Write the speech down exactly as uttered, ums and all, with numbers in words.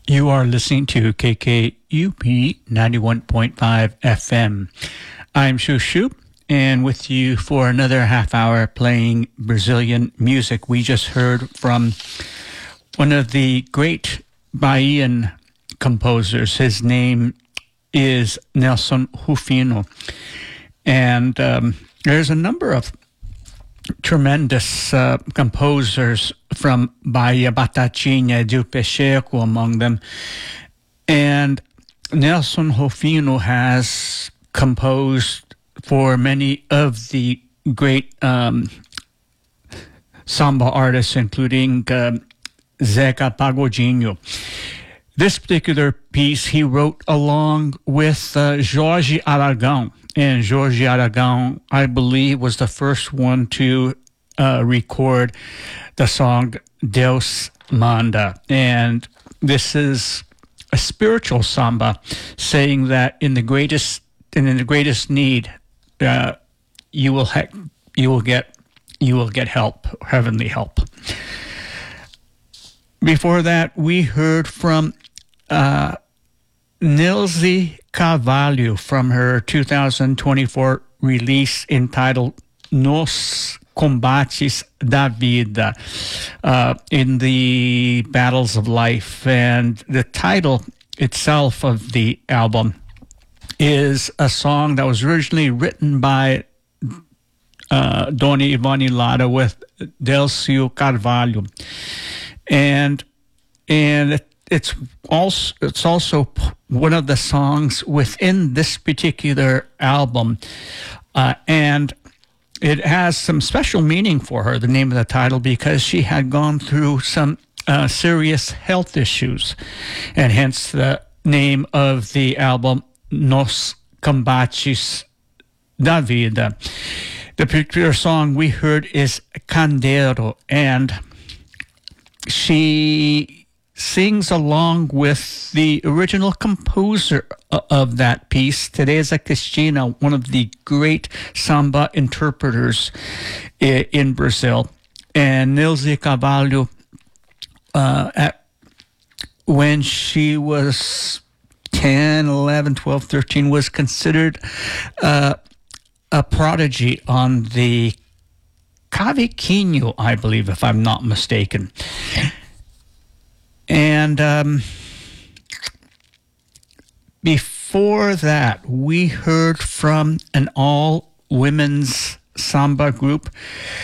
You are listening to K K U P ninety-one point five F M. I'm Shushu, and with you for another half hour playing Brazilian music. We just heard from one of the great Bahian composers. His name is Nelson Rufino. And um, there's a number of tremendous uh, composers from Bahia, Batatinha, Edir Pacheco among them. And Nelson Rufino has composed for many of the great um, samba artists, including um, Zeca Pagodinho. This particular piece he wrote along with uh, Jorge Aragão. And Jorge Aragão, I believe, was the first one to uh, record the song Deus Manda. And this is a spiritual samba saying that in the greatest and in the greatest need, uh, you will ha- you will get you will get help, heavenly help. Before that, we heard from uh, Nilce Carvalho from her two thousand twenty-four release entitled Nos Combates da Vida, uh, in the battles of life. And the title itself of the album is a song that was originally written by uh, Dona Ivone Lara with Delcio Carvalho. And and it's also it's also one of the songs within this particular album, uh, and it has some special meaning for her, the name of the title, because she had gone through some uh, serious health issues, and hence the name of the album, Nos Combates da Vida. The particular song we heard is Candeiro, and she sings along with the original composer of that piece, Teresa Cristina, one of the great samba interpreters in Brazil. And Nilce Carvalho, uh, at, when she was ten, eleven, twelve, thirteen, was considered uh, a prodigy on the cavaquinho, I believe, if I'm not mistaken. And um, before that, we heard from an all-women's samba group